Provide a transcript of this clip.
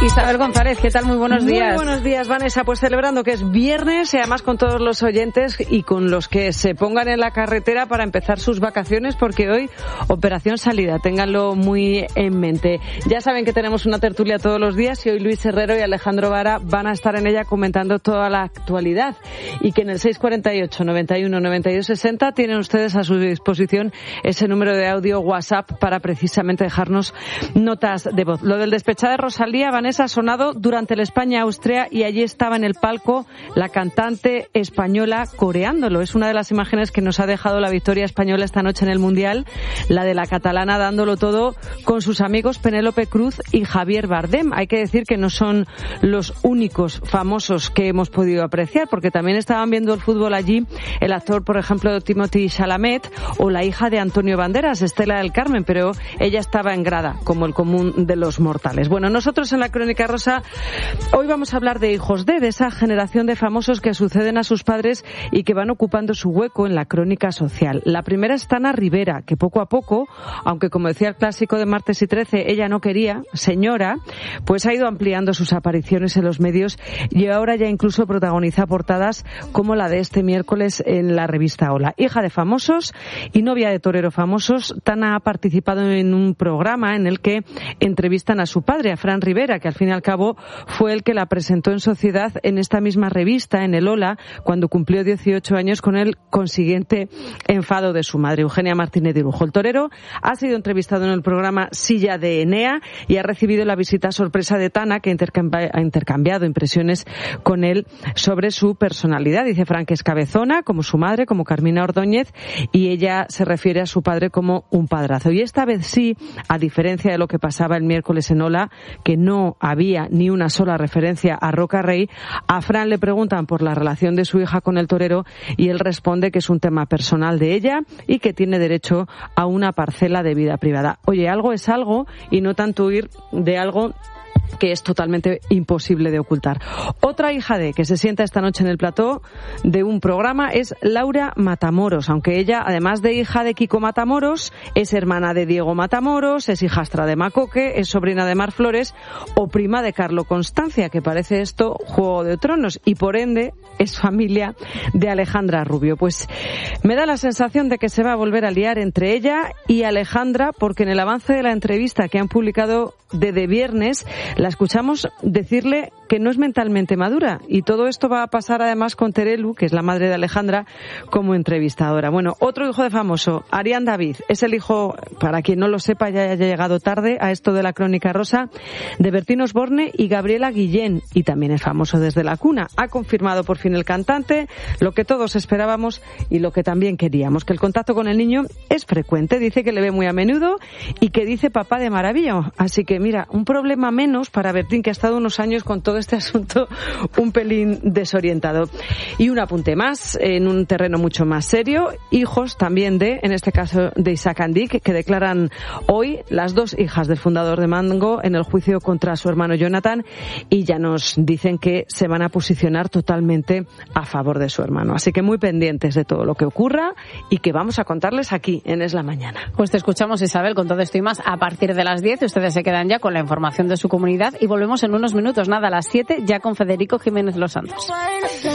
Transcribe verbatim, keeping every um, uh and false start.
Isabel González, ¿qué tal? Muy buenos días. Muy buenos días, Vanessa. Pues celebrando que es viernes y además con todos los oyentes y con los que se pongan en la carretera para empezar sus vacaciones, porque hoy operación salida, ténganlo muy en mente. Ya saben que tenemos una tertulia todos los días y hoy Luis Herrero y Alejandro Vara van a estar en ella comentando toda la actualidad y que en el seis cuatro ocho, noventa y uno, noventa y dos, sesenta tienen ustedes a su disposición ese número de audio WhatsApp para precisamente dejarnos notas de voz. Lo del despechado de Rosalía, Vanessa, ha sonado durante el España-Austria y allí estaba en el palco la cantante española coreándolo. Es una de las imágenes que nos ha dejado la victoria española esta noche en el Mundial, la de la catalana dándolo todo con sus amigos Penélope Cruz y Javier Bardem. Hay que decir que no son los únicos famosos que hemos podido apreciar, porque también estaban viendo el fútbol allí el actor, por ejemplo, Timothée Chalamet o la hija de Antonio Banderas, Estela del Carmen, pero ella estaba en grada, como el común de los mortales. Bueno, nosotros en la Crónica Rosa hoy vamos a hablar de hijos de, de esa generación de famosos que suceden a sus padres y que van ocupando su hueco en la crónica social. La primera es Tana Rivera, que poco a poco, aunque como decía el clásico de Martes y Trece, ella no quería, señora, pues ha ido ampliando sus apariciones en los medios y ahora ya incluso protagoniza portadas como la de este miércoles en la revista Hola. Hija de famosos y novia de torero famosos, Tana ha participado en un programa en el que entrevistan a su padre, a Fran Rivera, que al fin y al cabo fue el que la presentó en sociedad en esta misma revista, en el Hola, cuando cumplió dieciocho años, con el consiguiente enfado de su madre, Eugenia Martínez de Lujo. El torero ha sido entrevistado en el programa Silla de Enea y ha recibido la visita sorpresa de Tana, que intercambi- ha intercambiado impresiones con él sobre su personalidad. Dice Fran que es cabezona, como su madre, como Carmina Ordóñez, y ella se refiere a su padre como un padrazo. Y esta vez sí, a diferencia de lo que pasaba el miércoles en Hola, que no había ni una sola referencia a Roca Rey, a Fran le preguntan por la relación de su hija con el torero y él responde que es un tema personal de ella y que tiene derecho a una parcela de vida privada. Oye, algo es algo y no tanto huir de algo que es totalmente imposible de ocultar. Otra hija de que se sienta esta noche en el plató de un programa es Laura Matamoros, aunque ella, además de hija de Kiko Matamoros, es hermana de Diego Matamoros, es hijastra de Macoque, es sobrina de Mar Flores o prima de Carlo Constancia, que parece esto Juego de Tronos, y por ende es familia de Alejandra Rubio. Pues me da la sensación de que se va a volver a liar entre ella y Alejandra, porque en el avance de la entrevista que han publicado desde viernes la escuchamos decirle que no es mentalmente madura, y todo esto va a pasar además con Terelu, que es la madre de Alejandra, como entrevistadora. Bueno, otro hijo de famoso, Arián David, es el hijo, para quien no lo sepa, ya haya llegado tarde a esto de la Crónica Rosa, de Bertín Osborne y Gabriela Guillén, y también es famoso desde la cuna. Ha confirmado por fin el cantante lo que todos esperábamos y lo que también queríamos, que el contacto con el niño es frecuente, dice que le ve muy a menudo y que dice papá de maravilla. Así que mira, un problema menos para Bertín, que ha estado unos años con todo este asunto un pelín desorientado. Y un apunte más, en un terreno mucho más serio, hijos también de, en este caso de Isaac Andic, que declaran hoy las dos hijas del fundador de Mango en el juicio contra su hermano Jonathan, y ya nos dicen que se van a posicionar totalmente a favor de su hermano. Así que muy pendientes de todo lo que ocurra y que vamos a contarles aquí en Es la Mañana. Pues te escuchamos, Isabel, con todo esto y más a partir de las diez. Ustedes se quedan ya con la información de su comunidad y volvemos en unos minutos, nada, a las siete, ya con Federico Jiménez Los Santos.